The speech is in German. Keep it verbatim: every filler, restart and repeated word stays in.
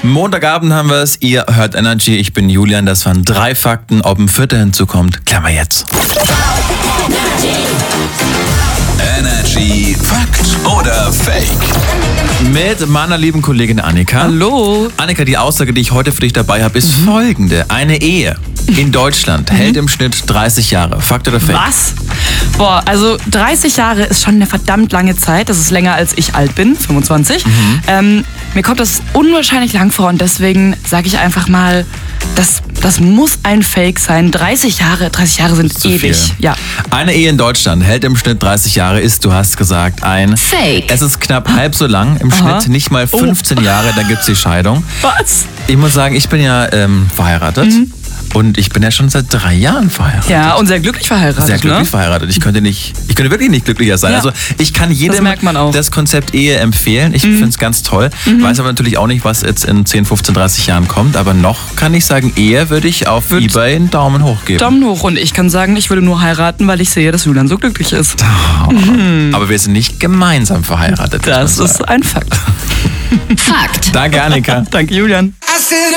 Montagabend haben wir es. Ihr hört Energy. Ich bin Julian. Das waren drei Fakten. Ob ein vierter hinzukommt, klären wir jetzt. Energy Fakt oder Fake? Mit meiner lieben Kollegin Annika. Hallo. Annika, die Aussage, die ich heute für dich dabei habe, ist mhm. folgende. Eine Ehe in Deutschland mhm. hält im Schnitt dreißig Jahre. Fakt oder Fake? Was? Boah, also dreißig Jahre ist schon eine verdammt lange Zeit. Das ist länger, als ich alt bin, fünfundzwanzig. Mhm. Ähm, mir kommt das unwahrscheinlich lang vor und deswegen sage ich einfach mal, das, das muss ein Fake sein. dreißig Jahre, dreißig Jahre sind zu ewig. Viel. Ja. Eine Ehe in Deutschland hält im Schnitt dreißig Jahre, ist, du hast gesagt, ein Fake. Es ist knapp halb so lang, im Aha. Schnitt nicht mal fünfzehn oh. Jahre, dann gibt's die Scheidung. Was? Ich muss sagen, ich bin ja ähm, verheiratet. Mhm. Und ich bin ja schon seit drei Jahren verheiratet. Ja, und sehr glücklich verheiratet. Sehr glücklich ne? verheiratet. Ich könnte nicht, ich könnte wirklich nicht glücklicher sein. Ja. Also ich kann jedem das, merkt man auch. das Konzept Ehe empfehlen. Ich mhm. finde es ganz toll. Mhm. Weiß aber natürlich auch nicht, was jetzt in zehn, fünfzehn, dreißig Jahren kommt. Aber noch kann ich sagen, Ehe würde ich auf Würd eBay einen Daumen hoch geben. Daumen hoch. Und ich kann sagen, ich würde nur heiraten, weil ich sehe, dass Julian so glücklich ist. Oh. Mhm. Aber wir sind nicht gemeinsam verheiratet. Das ist ein Fakt. Fakt. Danke, Annika. Danke, Julian.